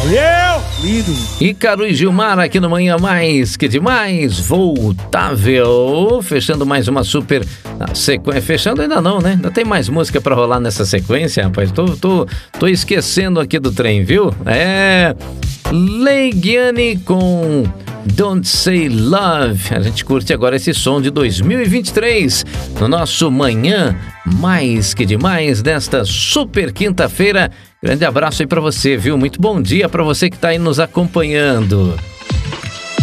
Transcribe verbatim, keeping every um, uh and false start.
Gabriel! Lindo! Ícaro e Gilmar aqui no Manhã Mais Que Demais, Voltável, fechando mais uma super sequência, fechando ainda não, né? Ainda tem mais música pra rolar nessa sequência, rapaz, tô, tô, tô esquecendo aqui do trem, viu? É... Leigiane com Don't Say Love. A gente curte agora esse som de dois mil e vinte e três no nosso Manhã Mais Que Demais desta super quinta-feira. Grande abraço aí pra você, viu? Muito bom dia pra você que tá aí nos acompanhando.